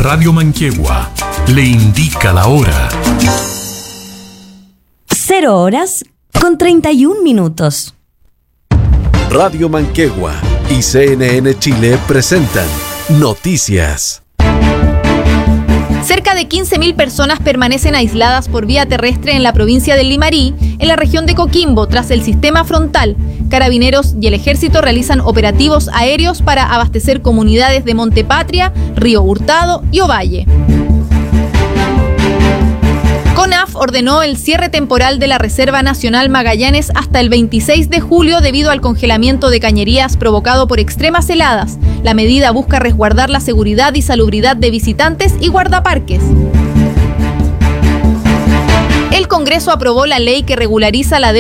Radio Manquehue le indica la hora. 0:31. Radio Manquehue y CNN Chile presentan Noticias. Cerca de 15.000 personas permanecen aisladas por vía terrestre en la provincia del Limarí, en la región de Coquimbo, tras el sistema frontal. Carabineros y el Ejército realizan operativos aéreos para abastecer comunidades de Montepatria, Río Hurtado y Ovalle. CONAF ordenó el cierre temporal de la Reserva Nacional Magallanes hasta el 26 de julio debido al congelamiento de cañerías provocado por extremas heladas. La medida busca resguardar la seguridad y salubridad de visitantes y guardaparques. El Congreso aprobó la ley que regulariza la deuda